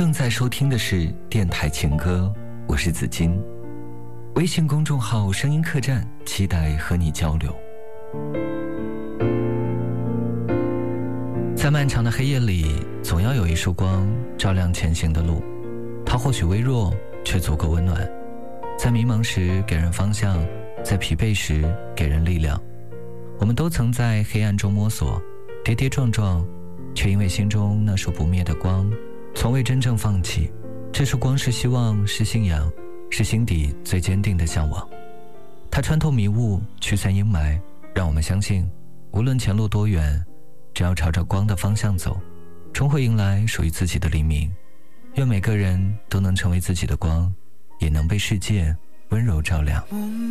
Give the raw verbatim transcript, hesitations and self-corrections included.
正在收听的是电台情歌，我是子金。微信公众号声音客栈，期待和你交流。在漫长的黑夜里，总要有一束光照亮前行的路，它或许微弱，却足够温暖。在迷茫时给人方向，在疲惫时给人力量。我们都曾在黑暗中摸索，跌跌撞撞，却因为心中那束不灭的光，从未真正放弃。这束光是希望，是信仰，是心底最坚定的向往。它穿透迷雾，驱散阴霾，让我们相信，无论前路多远，只要朝着光的方向走，终会迎来属于自己的黎明。愿每个人都能成为自己的光，也能被世界温柔照亮。